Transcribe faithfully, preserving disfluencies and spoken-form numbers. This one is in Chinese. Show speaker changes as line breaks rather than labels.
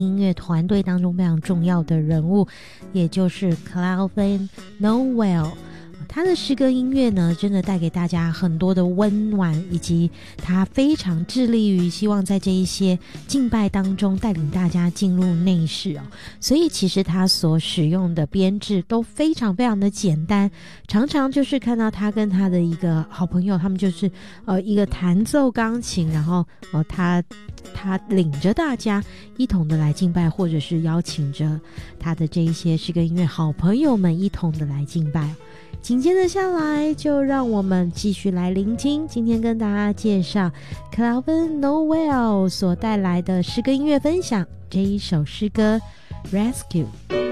音乐团队当中非常重要的人物，也就是 Calvin Noel。他的诗歌音乐呢，真的带给大家很多的温暖，以及他非常致力于希望在这一些敬拜当中带领大家进入内室哦。所以其实他所使用的编制都非常非常的简单，常常就是看到他跟他的一个好朋友，他们就是呃一个弹奏钢琴，然后呃他他领着大家一同的来敬拜，或者是邀请着他的这一些诗歌音乐好朋友们一同的来敬拜。紧接着下来，就让我们继续来聆听今天跟大家介绍 Calvin Noel 所带来的诗歌音乐分享，这一首诗歌 Rescue。